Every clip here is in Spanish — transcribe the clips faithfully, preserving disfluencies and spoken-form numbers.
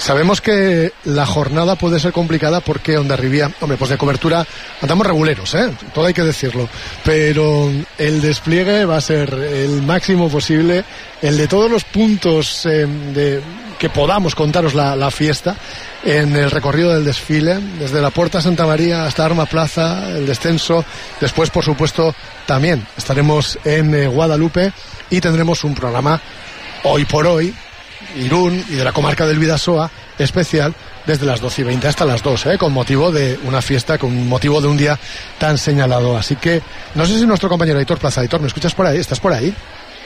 sabemos que la jornada puede ser complicada porque Hondarribia, hombre, pues de cobertura andamos reguleros, ¿eh? Todo hay que decirlo, pero el despliegue va a ser el máximo posible, el de todos los puntos eh, de, que podamos contaros la, la fiesta en el recorrido del desfile, desde la Puerta Santa María hasta Arma Plaza, el descenso. Después, por supuesto, también estaremos en eh, Guadalupe y tendremos un programa hoy por hoy, Irún y de la comarca del Bidasoa, especial desde las doce y veinte hasta las dos, ¿eh? Con motivo de una fiesta, con motivo de un día tan señalado. Así que no sé si nuestro compañero Aitor Plaza, Aitor, ¿me escuchas por ahí? ¿Estás por ahí?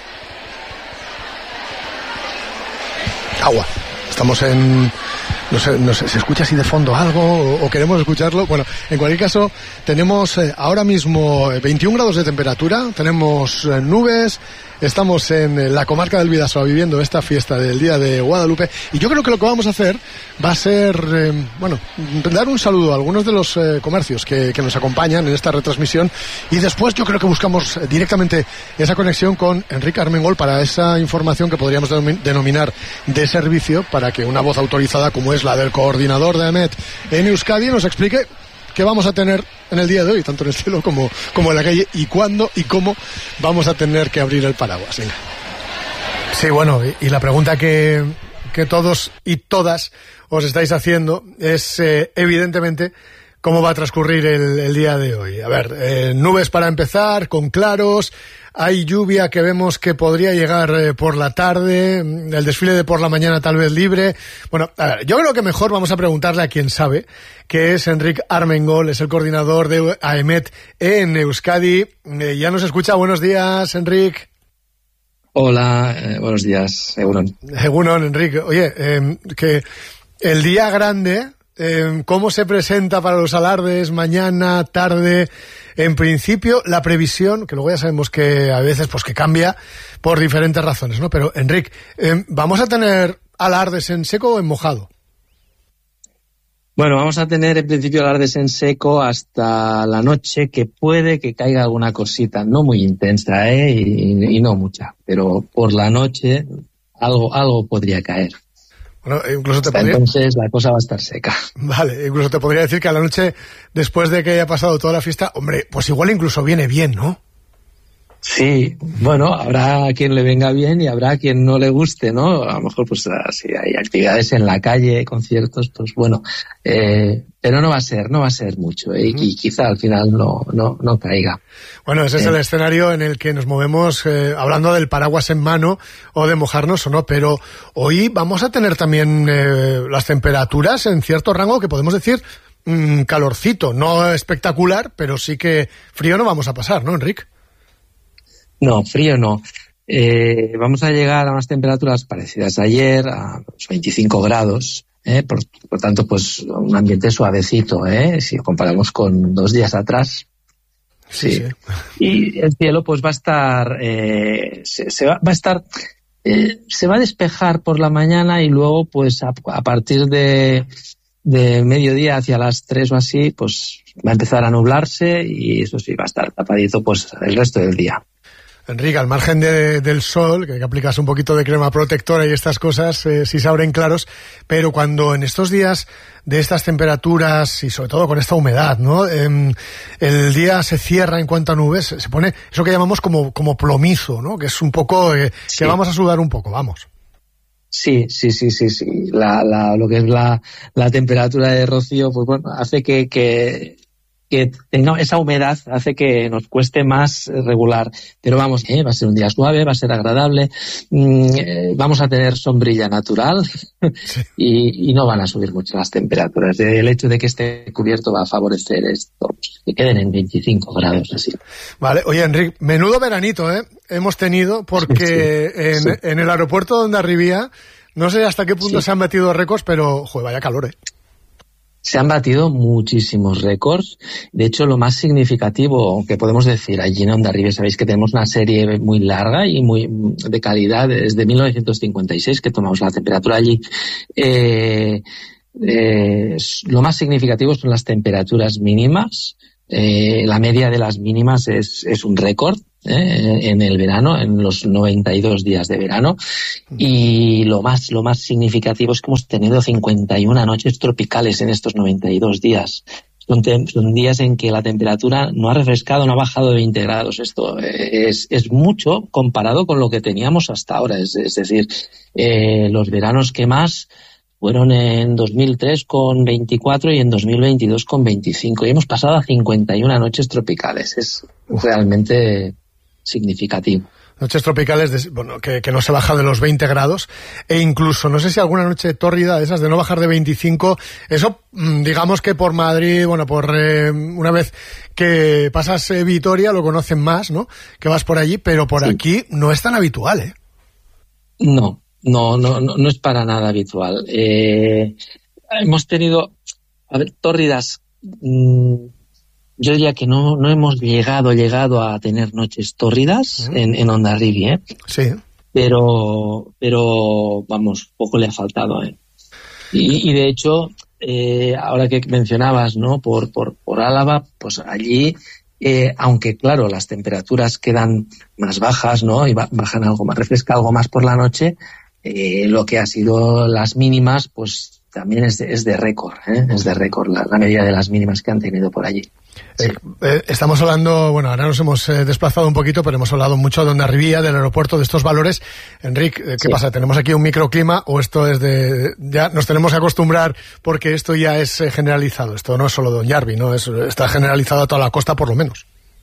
Agua. Estamos en... No sé, no sé, ¿se escucha así de fondo algo o, o queremos escucharlo? Bueno, en cualquier caso, tenemos eh, ahora mismo veintiún grados de temperatura, tenemos eh, nubes, estamos en eh, la comarca del Bidasoa viviendo esta fiesta del Día de Guadalupe, y yo creo que lo que vamos a hacer va a ser, eh, bueno, dar un saludo a algunos de los eh, comercios que, que nos acompañan en esta retransmisión, y después yo creo que buscamos directamente esa conexión con Enrique Armengol para esa información que podríamos denominar de servicio, para que una voz autorizada como es la del coordinador de AEMET en Euskadi nos explique qué vamos a tener en el día de hoy, tanto en el cielo como, como en la calle, y cuándo y cómo vamos a tener que abrir el paraguas. Venga. Sí, bueno, y, y la pregunta que, que todos y todas os estáis haciendo es eh, evidentemente cómo va a transcurrir el, el día de hoy. A ver, eh, nubes para empezar, con claros. Hay lluvia que vemos que podría llegar eh, por la tarde, el desfile de por la mañana tal vez libre. Bueno, a ver, yo creo que mejor vamos a preguntarle a quien sabe, que es Enrique Armengol, es el coordinador de AEMET en Euskadi. Eh, ya nos escucha. Buenos días, Enrique. Hola, eh, buenos días, Egunon. Egunon, Enrique. Oye, eh, que el día grande... Eh, ¿cómo se presenta para los alardes? Mañana, tarde. En principio, la previsión, que luego ya sabemos que a veces pues que cambia por diferentes razones, ¿no? Pero, Enrique, eh, ¿vamos a tener alardes en seco o en mojado? Bueno, vamos a tener en principio alardes en seco hasta la noche, que puede que caiga alguna cosita, no muy intensa, ¿eh? Y, y no mucha, pero por la noche algo, algo podría caer. Bueno, incluso te Hasta podría... entonces la cosa va a estar seca. Vale, incluso te podría decir que a la noche, después de que haya pasado toda la fiesta, hombre, pues igual incluso viene bien, ¿no? Sí, bueno, habrá quien le venga bien y habrá quien no le guste, ¿no? A lo mejor, pues, si hay actividades en la calle, conciertos, pues bueno, eh, pero no va a ser, no va a ser mucho, ¿eh? Uh-huh. Y quizá al final no, no, no caiga. Bueno, ese es eh. el escenario en el que nos movemos, eh, hablando del paraguas en mano o de mojarnos o no, pero hoy vamos a tener también eh, las temperaturas en cierto rango que podemos decir mmm, calorcito, no espectacular, pero sí que frío no vamos a pasar, ¿no, Enrique? No, frío no. Eh, vamos a llegar a unas temperaturas parecidas a ayer, a los veinticinco grados, ¿eh? por, por tanto, pues un ambiente suavecito, ¿eh? Si comparamos con dos días atrás. Sí. sí. Y el cielo, pues va a estar, eh, se, se va, va a estar, eh, se va a despejar por la mañana y luego, pues a, a partir de, de mediodía hacia las tres o así, pues va a empezar a nublarse y eso sí, va a estar tapadito, pues el resto del día. Enrique, al margen de, del sol, que hay que aplicarse un poquito de crema protectora y estas cosas, eh, sí se abren claros, pero cuando en estos días de estas temperaturas y sobre todo con esta humedad, ¿no? Eh, el día se cierra en cuanto a nubes, se pone eso que llamamos como, como plomizo, ¿no? Que es un poco, eh, sí. que vamos a sudar un poco, vamos. Sí, sí, sí, sí, sí. La, la, lo que es la, la temperatura de rocío, pues bueno, hace que, que que tenga esa humedad, hace que nos cueste más regular, pero vamos, eh, va a ser un día suave, va a ser agradable, mm, eh, vamos a tener sombrilla natural sí. y, y no van a subir mucho las temperaturas. El hecho de que esté cubierto va a favorecer esto, que queden en veinticinco grados así. Vale, oye Enrique, menudo veranito, ¿eh? Hemos tenido, porque sí, sí, en, sí. en el aeropuerto de Hondarribia, no sé hasta qué punto sí. se han metido récords, pero joder, vaya calor, ¿eh? Se han batido muchísimos récords. De hecho, lo más significativo que podemos decir allí en Hondarribia, sabéis que tenemos una serie muy larga y muy de calidad desde mil novecientos cincuenta y seis que tomamos la temperatura allí. Eh, eh, lo más significativo son las temperaturas mínimas. Eh, la media de las mínimas es, es un récord. ¿eh? En el verano, en los noventa y dos días de verano, y lo más, lo más significativo es que hemos tenido cincuenta y una noches tropicales en estos noventa y dos días. Son, te, son días en que la temperatura no ha refrescado, no ha bajado de veinte grados. Esto es, es mucho comparado con lo que teníamos hasta ahora. Es, es decir, eh, los veranos que más fueron en dos mil tres con veinticuatro y en dos mil veintidós con veinticinco. Y hemos pasado a cincuenta y una noches tropicales. Es realmente significativo. Noches tropicales de, bueno, que, que no se baja de los veinte grados, e incluso, no sé si alguna noche tórrida de esas de no bajar de veinticinco, eso digamos que por Madrid, bueno, por eh, una vez que pasas eh, Vitoria lo conocen más, ¿no? Que vas por allí, pero por sí. Aquí no es tan habitual, ¿eh? No, no, no, no, no es para nada habitual. Eh, hemos tenido, a ver, tórridas... Mmm, Yo diría que no, no hemos llegado, llegado a tener noches tórridas uh-huh. en, en Hondarribia, ¿eh? Sí. Pero, pero, vamos, poco le ha faltado, ¿eh? Y, y de hecho, eh, ahora que mencionabas, ¿no? Por, por, por Álava, pues allí, eh, aunque claro, las temperaturas quedan más bajas, ¿no? Y bajan algo más, refresca algo más por la noche, eh, lo que ha sido las mínimas, pues también es de, es de récord, ¿eh? Es de récord la, la medida de las mínimas que han tenido por allí. Sí. Eh, eh, estamos hablando, bueno, ahora nos hemos eh, desplazado un poquito, pero hemos hablado mucho de Hondarribia, del aeropuerto, de estos valores. Enric, eh, ¿qué sí. pasa? ¿Tenemos aquí un microclima o esto es de... ya nos tenemos que acostumbrar porque esto ya es eh, generalizado? Esto no es solo de Hondarribia, ¿no? Es, está generalizado a toda la costa, por lo menos.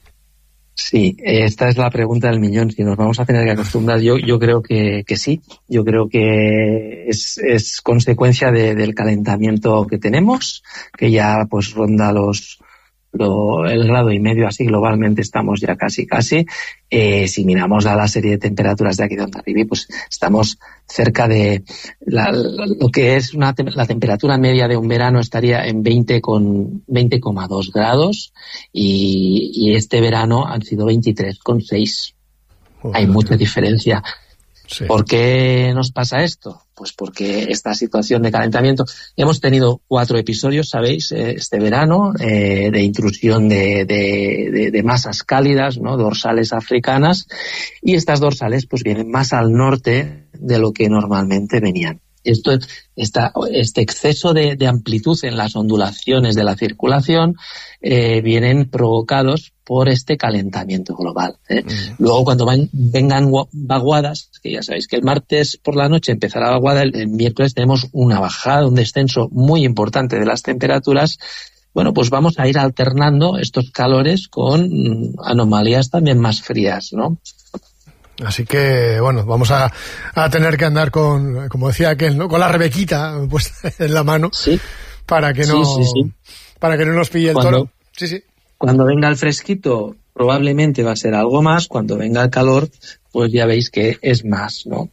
Sí, esta es la pregunta del millón. Si nos vamos a tener que acostumbrar, yo, yo creo que, que sí. Yo creo que es, es consecuencia de, del calentamiento que tenemos, que ya pues ronda los... Lo, el grado y medio, así globalmente estamos ya casi casi. Eh, si miramos a la serie de temperaturas de aquí de Hondarribia, pues estamos cerca de la, lo que es una, la temperatura media de un verano estaría en veinte coma dos grados y, y este verano han sido veintitrés coma seis. Joder, hay mucha diferencia. Sí. ¿Por qué nos pasa esto? Pues porque esta situación de calentamiento, hemos tenido cuatro episodios, sabéis, este verano, eh, de intrusión de, de, de, de masas cálidas, ¿no? Dorsales africanas, y estas dorsales pues vienen más al norte de lo que normalmente venían. Esto, esta, este exceso de, de amplitud en las ondulaciones de la circulación eh, vienen provocados por este calentamiento global, ¿eh? Uh-huh. Luego, cuando van, vengan vaguadas, que ya sabéis que el martes por la noche empezará la vaguada, el, el miércoles tenemos una bajada, un descenso muy importante de las temperaturas. Bueno, pues vamos a ir alternando estos calores con anomalías también más frías, ¿no? Así que, bueno, vamos a, a tener que andar con, como decía aquel, ¿no? Con la rebequita puesta en la mano, sí. para que no, sí, sí, sí. para que no nos pille el cuando, toro. Sí, sí. Cuando venga el fresquito, probablemente va a ser algo más. Cuando venga el calor, pues ya veis que es más, ¿no?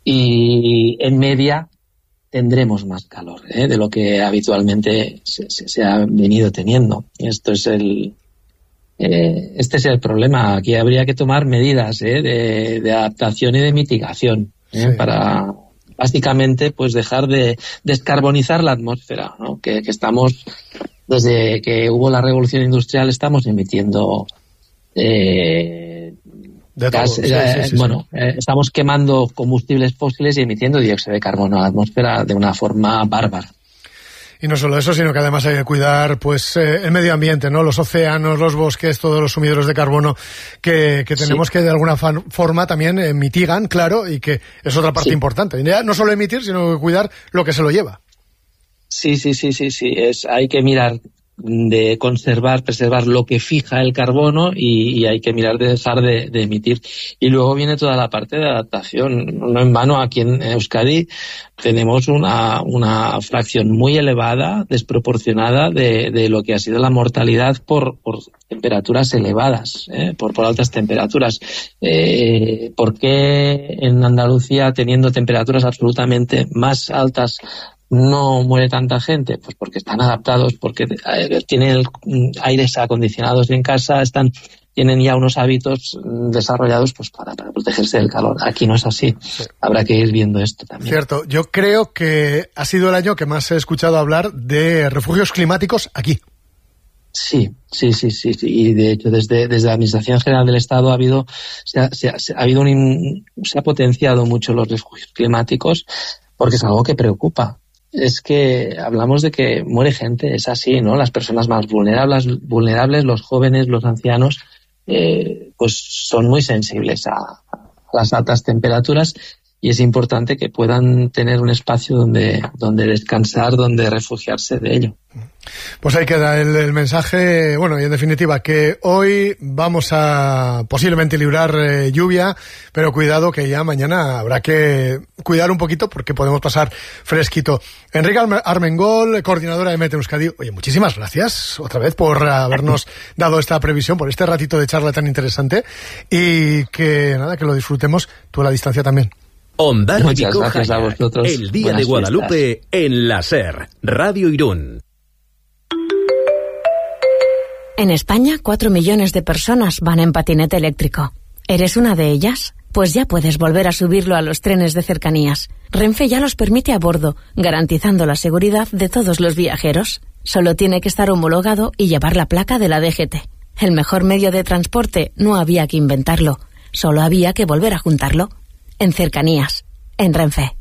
Y en media tendremos más calor, ¿eh? De lo que habitualmente se, se, se ha venido teniendo. Esto es el... Eh, este es el problema. Aquí habría que tomar medidas ¿eh? de, de adaptación y de mitigación ¿eh? sí. para básicamente pues dejar de descarbonizar la atmósfera, ¿no? que, que estamos desde que hubo la revolución industrial estamos emitiendo eh, gas, sí, eh, sí, sí, bueno sí. Eh, estamos quemando combustibles fósiles y emitiendo dióxido de carbono a la atmósfera de una forma bárbara. Y no solo eso, sino que además hay que cuidar pues eh, el medio ambiente, ¿no? Los océanos, los bosques, todos los sumideros de carbono que, que tenemos sí. que de alguna fa- forma también eh, mitigan, claro, y que es otra parte sí. importante. Ya no solo emitir, sino que cuidar lo que se lo lleva. Sí, sí, sí, sí, sí. Es, hay que mirar de conservar, preservar lo que fija el carbono y, y hay que mirar de dejar de, de emitir. Y luego viene toda la parte de adaptación. No en vano, aquí en Euskadi tenemos una, una fracción muy elevada, desproporcionada de, de lo que ha sido la mortalidad por, por temperaturas elevadas, ¿eh? por, por altas temperaturas. Eh, ¿Por qué en Andalucía, teniendo temperaturas absolutamente más altas, no muere tanta gente? Pues porque están adaptados, porque tienen aires acondicionados en casa, están tienen ya unos hábitos desarrollados pues para, para protegerse del calor. Aquí no es así. Sí. Habrá que ir viendo esto también. Cierto. Yo creo que ha sido el año que más he escuchado hablar de refugios climáticos aquí. Sí, sí, sí, sí, sí. Y de hecho desde, desde la Administración General del Estado ha habido, se ha, se ha, se ha habido un, se ha potenciado mucho los refugios climáticos porque es algo que preocupa. Es que hablamos de que muere gente, es así, ¿no? Las personas más vulnerables, vulnerables, los jóvenes, los ancianos, eh, pues son muy sensibles a, a las altas temperaturas. Y es importante que puedan tener un espacio donde, donde descansar, donde refugiarse de ello. Pues ahí queda el, el mensaje, bueno, y en definitiva, que hoy vamos a posiblemente librar eh, lluvia, pero cuidado que ya mañana habrá que cuidar un poquito porque podemos pasar fresquito. Enrique Armengol, coordinadora de Mete Euskadi, oye, muchísimas gracias otra vez por habernos dado esta previsión, por este ratito de charla tan interesante y que nada, que lo disfrutemos tú a la distancia también. Muchas gracias a vosotros. El Día Buenas de Guadalupe fiestas. En la SER, Radio Irún. En España, cuatro millones de personas van en patinete eléctrico. ¿Eres una de ellas? Pues ya puedes volver a subirlo a los trenes de cercanías. Renfe ya los permite a bordo, garantizando la seguridad de todos los viajeros. Solo tiene que estar homologado y llevar la placa de la D G T. El mejor medio de transporte no había que inventarlo, solo había que volver a juntarlo. En cercanías, en Renfe.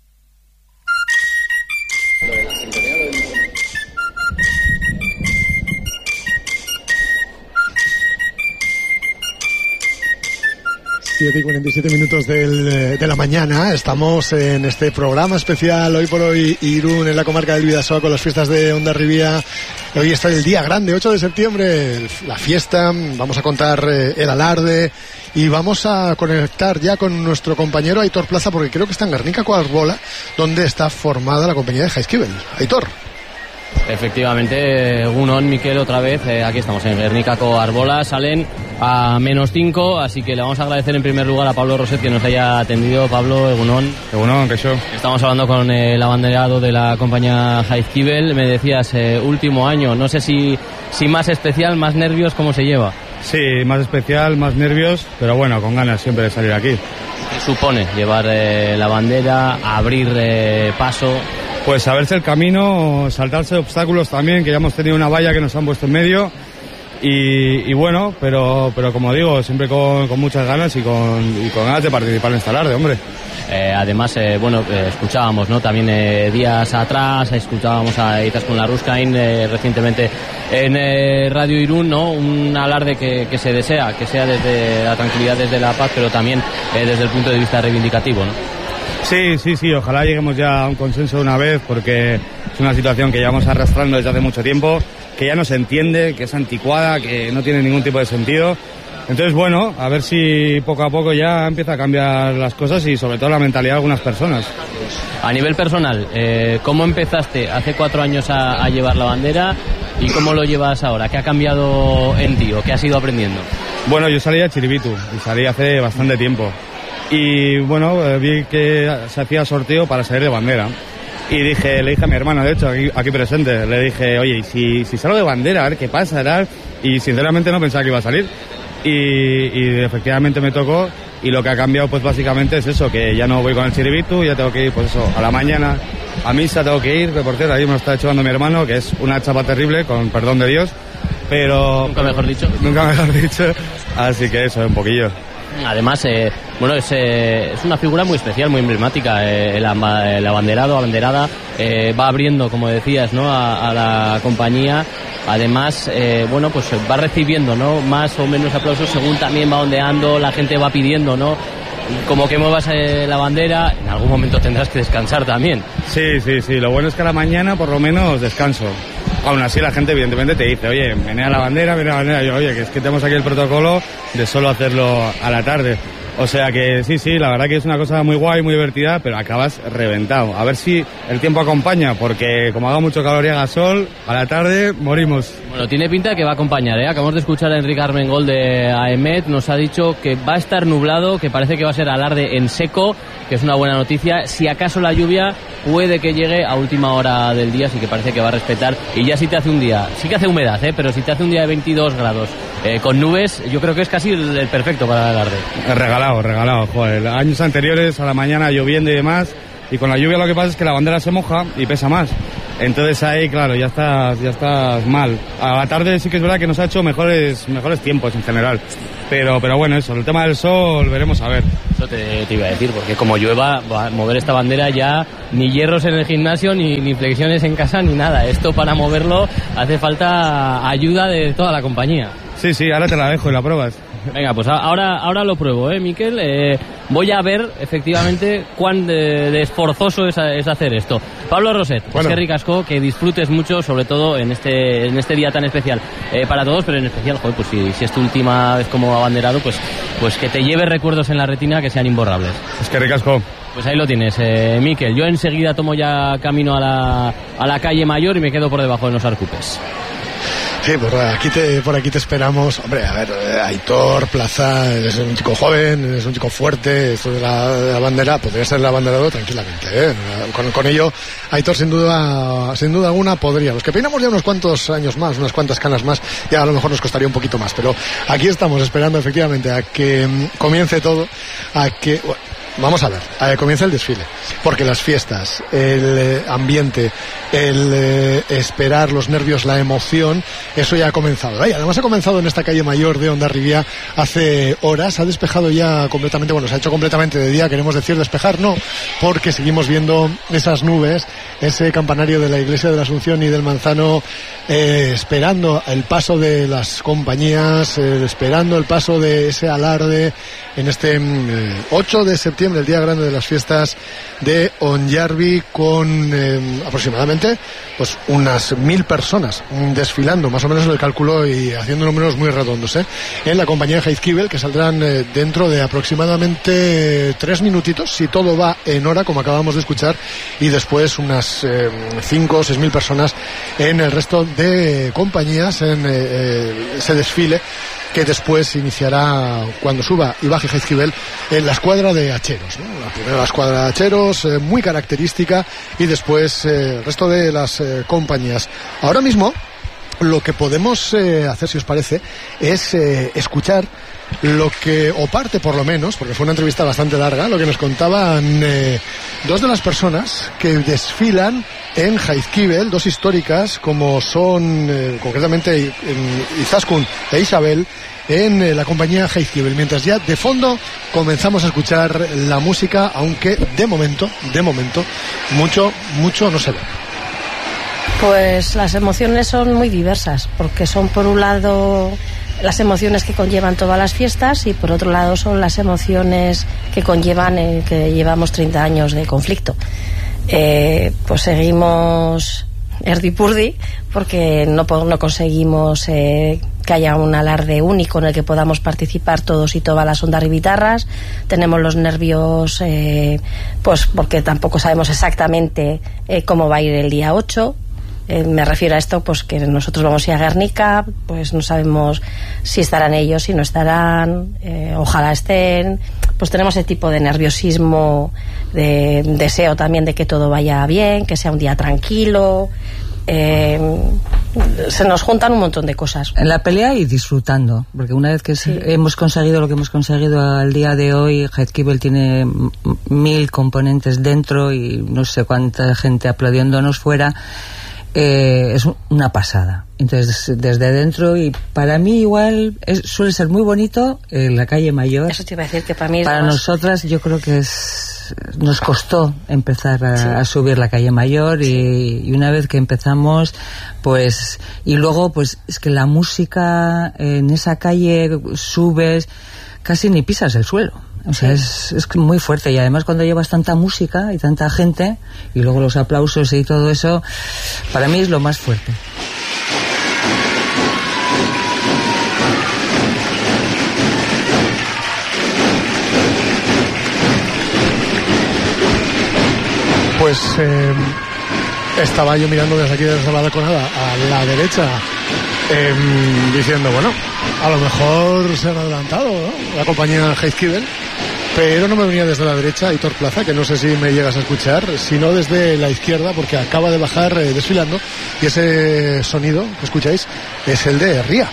siete y cuarenta y siete minutos del, de la mañana. Estamos en este programa especial Hoy por Hoy Irún, en la comarca del Bidasoa, con las fiestas de Hondarribia. Hoy está el día grande, ocho de septiembre, la fiesta. Vamos a contar eh, el alarde y vamos a conectar ya con nuestro compañero Aitor Plaza, porque creo que está en Gernika-ko Arbola, donde está formada la compañía de Jaizkibel. Aitor. Efectivamente, Egunon, Miquel, otra vez, eh, aquí estamos en Gernika-ko Arbola, salen a menos cinco, así que le vamos a agradecer en primer lugar a Pablo Roset que nos haya atendido. Pablo, Egunon. Egunon, que yo. Estamos hablando con el abanderado de la compañía Jaizkibel, me decías, eh, último año, no sé si, si más especial, más nervios, ¿cómo se lleva? Sí, más especial, más nervios, pero bueno, con ganas siempre de salir aquí. ¿Qué supone llevar eh, la bandera, abrir eh, paso? Pues saberse el camino, saltarse obstáculos también, que ya hemos tenido una valla que nos han puesto en medio. Y, y bueno, pero pero como digo, siempre con, con muchas ganas y con, y con ganas de participar en esta alarde, hombre. Eh, además, eh, bueno, eh, escuchábamos, ¿no? También eh, días atrás, escuchábamos a Izaskun Larruzkain eh, recientemente en eh, Radio Irún, ¿no? Un alarde que, que se desea, que sea desde la tranquilidad, desde la paz, pero también eh, desde el punto de vista reivindicativo, ¿no? Sí, sí, sí, ojalá lleguemos ya a un consenso de una vez, porque es una situación que llevamos arrastrando desde hace mucho tiempo, que ya no se entiende, que es anticuada, que no tiene ningún tipo de sentido. Entonces, bueno, a ver si poco a poco ya empieza a cambiar las cosas y sobre todo la mentalidad de algunas personas. A nivel personal, eh, ¿cómo empezaste hace cuatro años a, a llevar la bandera y cómo lo llevas ahora? ¿Qué ha cambiado en ti o qué has ido aprendiendo? Bueno, yo salí a Chiribitu y salí hace bastante tiempo. Y bueno, eh, vi que se hacía sorteo para salir de bandera. Y dije, le dije a mi hermano, de hecho, aquí, aquí presente, le dije, oye, ¿y si, si salgo de bandera, a ver qué pasa, tal? Y sinceramente no pensaba que iba a salir. Y, y efectivamente me tocó, y lo que ha cambiado pues básicamente es eso, que ya no voy con el Chiribitu, ya tengo que ir pues eso, a la mañana a misa tengo que ir, que por cierto ahí me lo está echando mi hermano, que es una chapa terrible, con perdón de Dios, pero... Nunca mejor dicho. Nunca mejor dicho, así que eso, un poquillo. Además, eh, bueno, es, eh, es una figura muy especial, muy emblemática. Eh, el, el abanderado, abanderada, eh, va abriendo, como decías, ¿no? a, a la compañía. Además, eh, bueno, pues va recibiendo, ¿no? Más o menos aplausos según también va ondeando, la gente va pidiendo, ¿no? Como que muevas eh, la bandera, en algún momento tendrás que descansar también. Sí, sí, sí. Lo bueno es que a la mañana por lo menos descanso. Aún así la gente evidentemente te dice, oye, menea la bandera, menea la bandera. Yo, oye, que es que tenemos aquí el protocolo de solo hacerlo a la tarde. O sea que sí, sí, la verdad que es una cosa muy guay, muy divertida, pero acabas reventado. A ver si el tiempo acompaña, porque como haga mucho calor y haga sol, a la tarde morimos. Bueno, tiene pinta que va a acompañar, ¿eh? Acabamos de escuchar a Enrique Armengol de A E M E T, nos ha dicho que va a estar nublado, que parece que va a ser alarde en seco, que es una buena noticia. Si acaso la lluvia puede que llegue a última hora del día, así que parece que va a respetar. Y ya si te hace un día, sí que hace humedad, ¿eh? Pero si te hace un día de veintidós grados eh, con nubes, yo creo que es casi el, el perfecto para el alarde. Regalado, regalado, joder. Años anteriores a la mañana lloviendo y demás, y con la lluvia lo que pasa es que la bandera se moja y pesa más. Entonces ahí, claro, ya estás, ya estás mal. A la tarde sí que es verdad que nos ha hecho mejores, mejores tiempos en general. Pero, pero bueno, eso, el tema del sol, veremos a ver. Eso te, te iba a decir, porque como llueva, va, mover esta bandera ya, ni hierros en el gimnasio, ni, ni flexiones en casa, ni nada. Esto para moverlo hace falta ayuda de toda la compañía. Sí, sí, ahora te la dejo y la pruebas. Venga, pues ahora, ahora lo pruebo, ¿eh, Miquel? Eh, voy a ver, efectivamente, cuán de, de esforzoso es, es hacer esto. Pablo Roset, bueno. Es que ricasco, que disfrutes mucho, sobre todo en este en este día tan especial eh, para todos, pero en especial, joder, pues si, si es tu última vez como abanderado, pues, pues que te lleve recuerdos en la retina que sean imborrables. Es que ricasco. Pues ahí lo tienes, eh, Miquel. Yo enseguida tomo ya camino a la, a la calle Mayor y me quedo por debajo de los Arcupes. Sí, por aquí te, por aquí te esperamos. Hombre, a ver, Aitor, Plaza, eres un chico joven, eres un chico fuerte, esto de la, de la bandera, podría ser el abanderado tranquilamente, ¿eh? Con, con ello, Aitor sin duda, sin duda alguna podría. Los que peinamos ya unos cuantos años más, unas cuantas canas más, ya a lo mejor nos costaría un poquito más, pero aquí estamos esperando efectivamente a que comience todo, a que... Bueno, vamos a ver, eh, comienza el desfile, porque las fiestas, el eh, ambiente, el eh, esperar, los nervios, la emoción, eso ya ha comenzado. ¿eh? Además ha comenzado en esta calle Mayor de Hondarribia hace horas, ha despejado ya completamente, bueno, se ha hecho completamente de día, queremos decir despejar, no, porque seguimos viendo esas nubes, ese campanario de la Iglesia de la Asunción y del Manzano, eh, esperando el paso de las compañías, eh, esperando el paso de ese alarde en este eh, ocho de septiembre, el día grande de las fiestas de Onyarbi, con eh, aproximadamente pues unas mil personas desfilando, más o menos el cálculo, y haciendo números muy redondos, ¿eh? en la compañía de Jaizkibel, que saldrán eh, dentro de aproximadamente tres minutitos, si todo va en hora, como acabamos de escuchar, y después unas eh, cinco o seis mil personas en el resto de compañías en eh, ese desfile, que después iniciará cuando suba y baje Jaizkibel en la escuadra de hacheros, ¿no? La primera la escuadra de hacheros, eh, muy característica, y después eh, el resto de las eh, compañías. Ahora mismo lo que podemos eh, hacer, si os parece, es eh, escuchar lo que, o parte por lo menos, porque fue una entrevista bastante larga, lo que nos contaban eh, dos de las personas que desfilan en Jaizkibel, dos históricas como son eh, concretamente Izaskun e Isabel, en eh, la compañía Jaizkibel, mientras ya de fondo comenzamos a escuchar la música, aunque de momento, de momento, mucho, mucho no se ve. Pues las emociones son muy diversas, porque son por un lado las emociones que conllevan todas las fiestas, y por otro lado son las emociones que conllevan eh, que llevamos treinta años de conflicto. Eh, pues seguimos erdipurdi, porque no, no conseguimos eh, que haya un alarde único en el que podamos participar todos y todas las hondarribitarras. Tenemos los nervios, eh, pues porque tampoco sabemos exactamente eh, cómo va a ir el día ocho. Eh, me refiero a esto, pues que nosotros vamos a ir a Guernica, pues no sabemos si estarán ellos, si no estarán, eh, ojalá estén. Pues tenemos ese tipo de nerviosismo, de deseo también de que todo vaya bien, que sea un día tranquilo. Eh, se nos juntan un montón de cosas. En la pelea y disfrutando, porque una vez que sí. hemos conseguido lo que hemos conseguido al día de hoy, Jaizkibel tiene mil componentes dentro y no sé cuánta gente aplaudiéndonos fuera. Eh, es una pasada. Entonces, desde dentro, y para mí igual es, suele ser muy bonito en la calle Mayor. Eso te iba a decir, que para mí es para más... nosotras yo creo que es nos costó empezar a, sí. a subir la calle Mayor, y, sí. y una vez que empezamos, pues, y luego pues es que la música en esa calle subes, casi ni pisas el suelo. O sea, sí. es, es muy fuerte, y además cuando llevas tanta música y tanta gente, y luego los aplausos y todo eso, para mí es lo más fuerte. Pues eh, estaba yo mirando desde aquí, desde la balconada a la derecha, eh, diciendo, bueno, a lo mejor se han adelantado, ¿no?, la compañía Jaizkibel, pero no me venía desde la derecha Aitor Plaza, que no sé si me llegas a escuchar, sino desde la izquierda, porque acaba de bajar eh, desfilando, y ese sonido que escucháis es el de Ría.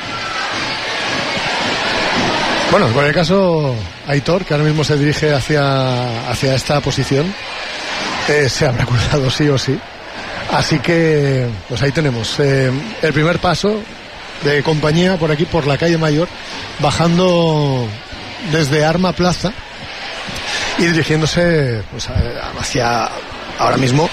Bueno, en cualquier caso, Aitor, que ahora mismo se dirige hacia, hacia esta posición, eh, se habrá cruzado sí o sí Así que, pues ahí tenemos eh, el primer paso de compañía por aquí, por la calle Mayor, bajando desde Arma Plaza y dirigiéndose pues, hacia ahora mismo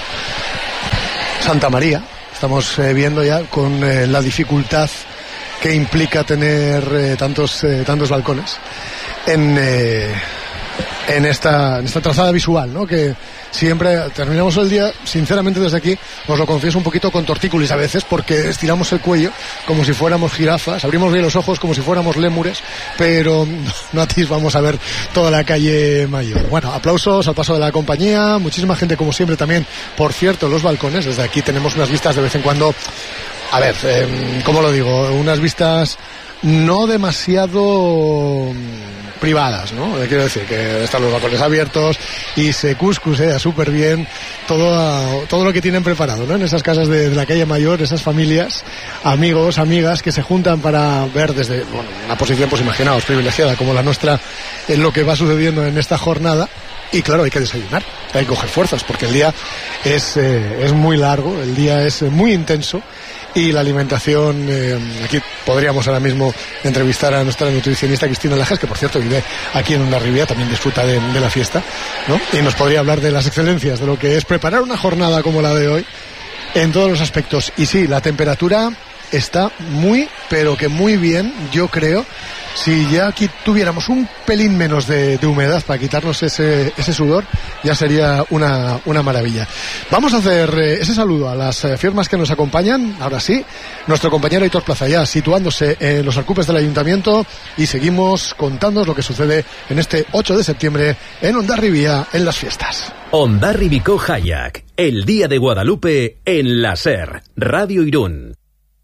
Santa María. Estamos eh, viendo ya con eh, la dificultad que implica tener eh, tantos eh, tantos balcones en eh, en esta en esta trazada visual, ¿no? Que siempre terminamos el día, sinceramente desde aquí, os lo confieso, un poquito con tortícolis a veces, porque estiramos el cuello como si fuéramos jirafas, abrimos bien los ojos como si fuéramos lémures, pero no atisbamos a ver toda la calle Mayor. Bueno, aplausos al paso de la compañía, muchísima gente como siempre también, por cierto, los balcones, desde aquí tenemos unas vistas de vez en cuando, a ver, eh, ¿cómo lo digo? Unas vistas no demasiado privadas, ¿no? Quiero decir que están los balcones abiertos y se cuscusea súper bien todo, todo lo que tienen preparado, ¿no? En esas casas de, de la calle Mayor, esas familias, amigos, amigas que se juntan para ver desde, bueno, una posición, pues imaginaos, privilegiada como la nuestra, en lo que va sucediendo en esta jornada. Y claro, hay que desayunar, hay que coger fuerzas, porque el día es, eh, es muy largo, el día es muy intenso. Y la alimentación, eh, aquí podríamos ahora mismo entrevistar a nuestra nutricionista Cristina Lajas, que por cierto vive aquí en Hondarribia, también disfruta de, de la fiesta, ¿no? Y nos podría hablar de las excelencias, de lo que es preparar una jornada como la de hoy, en todos los aspectos. Y sí, la temperatura está muy, pero que muy bien, yo creo. Si ya aquí tuviéramos un pelín menos de, de humedad para quitarnos ese, ese sudor, ya sería una, una maravilla. Vamos a hacer eh, ese saludo a las eh, firmas que nos acompañan. Ahora sí, nuestro compañero Aitor Plaza ya situándose en los alcupes del ayuntamiento, y seguimos contándoos lo que sucede en este ocho de septiembre en Hondarribia, en las fiestas. Hondarribiko Hayak, el Día de Guadalupe en la SER, Radio Irún.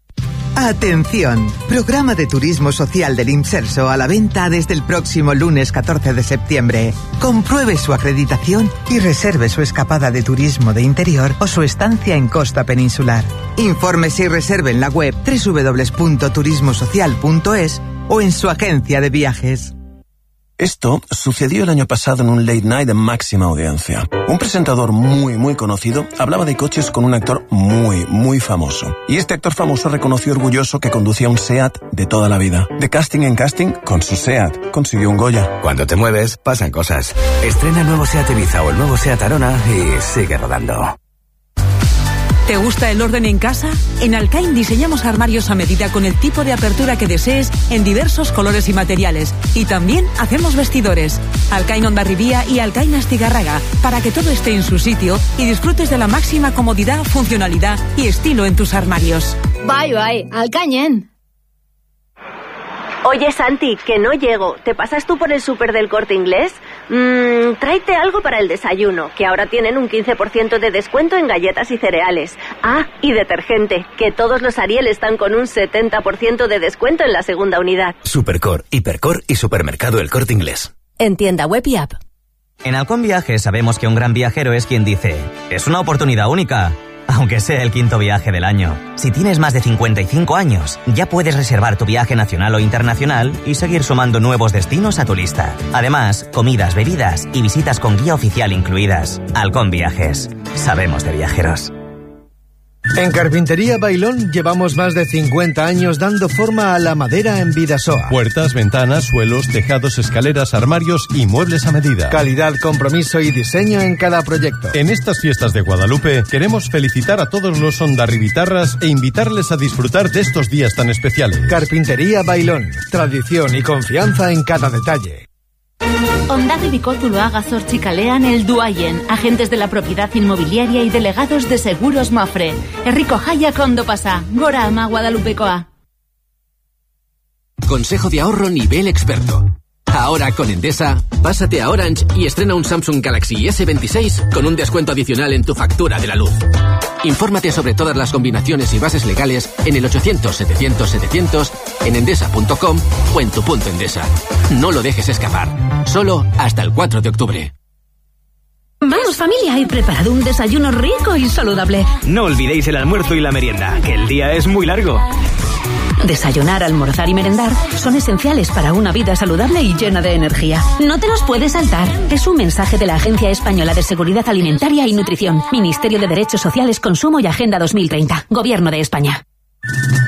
Atención, programa de turismo social del IMSERSO a la venta desde el próximo lunes catorce de septiembre. Compruebe su acreditación y reserve su escapada de turismo de interior o su estancia en costa peninsular. Infórmese y reserve en la web doble u doble u doble u punto turismo social punto es o en su agencia de viajes. Esto sucedió el año pasado en un late night de máxima audiencia. Un presentador muy, muy conocido hablaba de coches con un actor muy, muy famoso. Y este actor famoso reconoció orgulloso que conducía un SEAT de toda la vida. De casting en casting, con su SEAT, consiguió un Goya. Cuando te mueves, pasan cosas. Estrena el nuevo SEAT Ibiza o el nuevo SEAT Arona y sigue rodando. ¿Te gusta el orden en casa? En Alcain diseñamos armarios a medida con el tipo de apertura que desees en diversos colores y materiales. Y también hacemos vestidores. Alcain Hondarribia y Alcain Astigarraga, para que todo esté en su sitio y disfrutes de la máxima comodidad, funcionalidad y estilo en tus armarios. Bye, bye, Alcañen. Oye, Santi, que no llego. ¿Te pasas tú por el súper del Corte Inglés? Mmm, tráete algo para el desayuno, que ahora tienen un quince por ciento de descuento en galletas y cereales. Ah, y detergente, que todos los Ariel están con un setenta por ciento de descuento en la segunda unidad. Supercor, Hipercor y Supermercado El Corte Inglés. En tienda web y app. En Halcón Viajes sabemos que un gran viajero es quien dice: es una oportunidad única, aunque sea el quinto viaje del año. Si tienes más de cincuenta y cinco años, ya puedes reservar tu viaje nacional o internacional y seguir sumando nuevos destinos a tu lista. Además, comidas, bebidas y visitas con guía oficial incluidas. Halcón Viajes. Sabemos de viajeros. En Carpintería Bailón llevamos más de cincuenta años dando forma a la madera en Bidasoa. Puertas, ventanas, suelos, tejados, escaleras, armarios y muebles a medida. Calidad, compromiso y diseño en cada proyecto. En estas fiestas de Guadalupe queremos felicitar a todos los hondarribitarras e invitarles a disfrutar de estos días tan especiales. Carpintería Bailón, tradición y confianza en cada detalle. Hondarribiko Zuloaga Zortzikalean el Duayen, agentes de la propiedad inmobiliaria y delegados de Seguros Mafre. Herriko Jaiak ondo pasa, gora ama Guadalupekoa. Consejo de ahorro nivel experto. Ahora con Endesa, pásate a Orange y estrena un Samsung Galaxy ese veintiséis con un descuento adicional en tu factura de la luz. Infórmate sobre todas las combinaciones y bases legales en el ochocientos setecientos setecientos, en endesa punto com o en tu punto Endesa. No lo dejes escapar. Solo hasta el cuatro de octubre. Vamos familia, he preparado un desayuno rico y saludable. No olvidéis el almuerzo y la merienda, que el día es muy largo. Desayunar, almorzar y merendar son esenciales para una vida saludable y llena de energía. No te los puedes saltar. Es un mensaje de la Agencia Española de Seguridad Alimentaria y Nutrición, Ministerio de Derechos Sociales, Consumo y Agenda dos mil treinta, Gobierno de España.